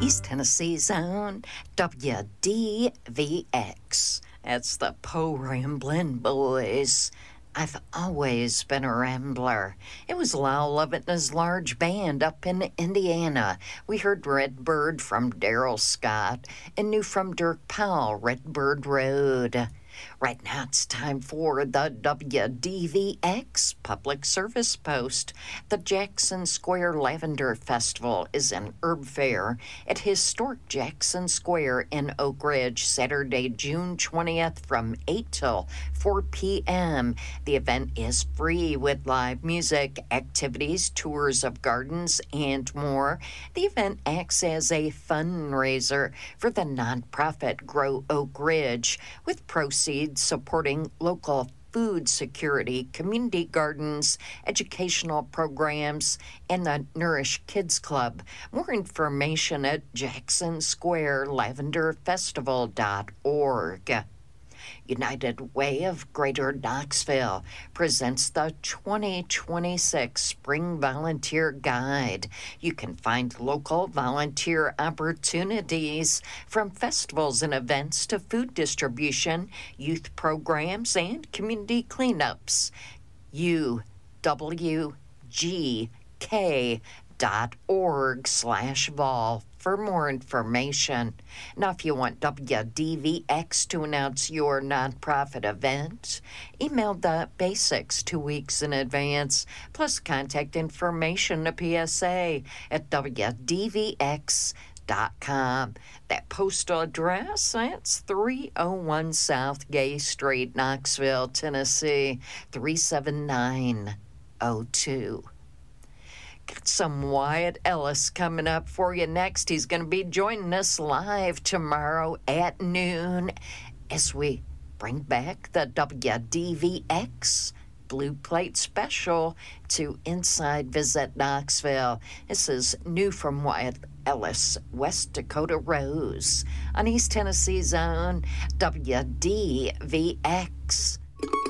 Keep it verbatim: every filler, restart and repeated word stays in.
East Tennessee's own W D V X. That's the Po Ramblin' Boys. I've always been a rambler. It was Lyle Lovett and his large band up in Indiana. We heard Redbird from Daryl Scott and knew from Dirk Powell, Redbird Road. Right now it's time for the W D V X Public Service Post. The Jackson Square Lavender Festival is an herb fair at historic Jackson Square in Oak Ridge, Saturday, June twentieth from eight till four p.m. The event is free with live music, activities, tours of gardens, and more. The event acts as a fundraiser for the nonprofit Grow Oak Ridge, with proceeds supporting local food security, community gardens, educational programs, and the Nourish Kids Club. More information at jackson square lavender festival dot org. United Way of Greater Knoxville presents the twenty twenty-six Spring Volunteer Guide. You can find local volunteer opportunities from festivals and events to food distribution, youth programs, and community cleanups. U W G K dot org slash vol for more information. Now, if you want W D V X to announce your nonprofit event, email the basics two weeks in advance, plus contact information to P S A at W D V X dot com. That postal address, that's three oh one South Gay Street, Knoxville, Tennessee, three seven nine oh two. Got some Wyatt Ellis coming up for you next. He's going to be joining us live tomorrow at noon as we bring back the W D V X Blue Plate Special to Inside Visit Knoxville. This is new from Wyatt Ellis, West Dakota Rose, on East Tennessee's own W D V X.